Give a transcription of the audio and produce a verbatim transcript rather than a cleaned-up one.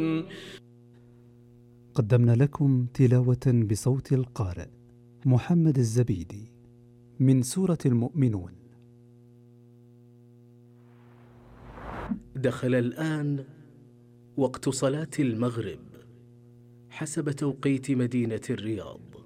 قدمنا لكم تلاوة بصوت القارئ محمد الزبيدي من سورة المؤمنون. دخل الآن وقت صلاة المغرب حسب توقيت مدينة الرياض.